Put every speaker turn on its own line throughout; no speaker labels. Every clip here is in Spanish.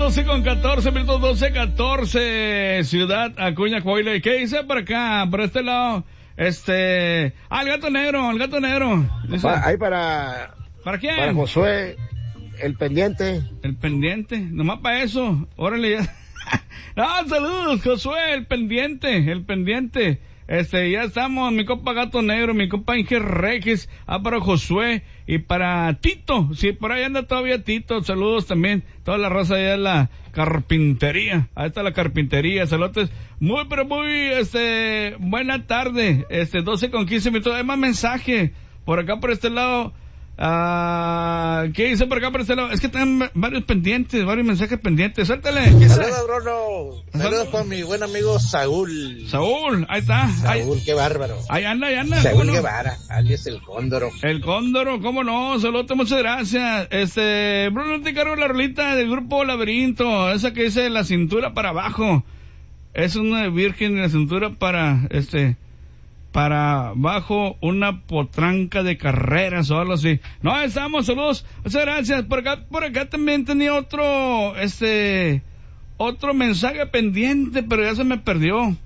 12:14, minutos 12:14, Ciudad Acuña, Coahuila. ¿Qué dice por acá, por este lado? El gato negro. Dice,
Ahí ¿para
quién?
Para Josué, el pendiente.
El pendiente, nomás para eso. Órale ya. No, saludos, Josué, el pendiente. Ya estamos, mi compa Gato Negro, mi compa Inge Regis, para Josué y para Tito. Sí, por ahí anda todavía Tito. Saludos también, toda la raza allá de la carpintería. Ahí está la carpintería, saludos. Muy, pero muy, buena tarde. 12:15 minutos. Hay más mensaje por acá, por este lado. ¿Qué dice por acá, por este lado? Es que tengan varios mensajes pendientes. Suéltale.
Saludos, Bruno. Saludos para mi buen amigo Saúl,
ahí está.
Saúl, qué bárbaro.
Ahí anda.
Saúl Guevara, alias el Cóndoro.
El Cóndoro, cómo no. Saludos, muchas gracias. Bruno, te cargo la rolita del grupo Laberinto, esa que dice la cintura para abajo. Es una virgen de la cintura para abajo, una potranca de carreras o algo así. No, estamos, saludos, muchas gracias. Por acá también tenía otro mensaje pendiente, pero ya se me perdió.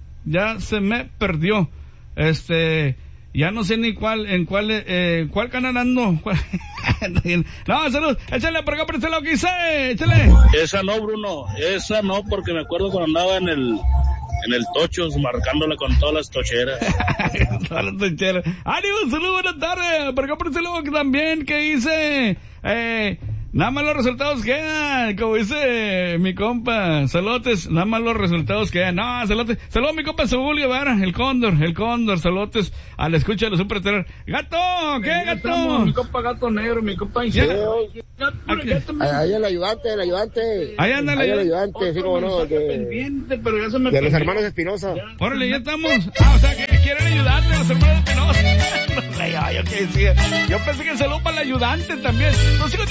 Ya no sé ni cuál canal ando. No, saludos, échale por acá, por este lado, que dice, échale.
Esa no, Bruno, porque me acuerdo cuando andaba en el Tochos, marcándola con todas las tocheras.
Todas las tocheras. ¡Ánimo! ¡Saludos! Buenas tardes. Por acá por este lado también, que dice, nada más los resultados quedan, como dice mi compa. Saludos, nada más los resultados quedan. No, saludos mi compa Saúl Guevara, el Cóndor, saludos a la escucha de los Superterror. ¡Gato! ¿Qué, Gato?
Estamos, mi compa Gato Negro, mi compa Ingenio. Ahí el ayudante.
Ahí anda el
ayudante, sí, como no.
Pendiente, pero ya se me
de los hermanos Espinosa.
Órale, ya estamos. O sea, que quieren ayudarte los hermanos Espinosa. No sé, yo qué decía. Yo pensé que el saludo para el ayudante también.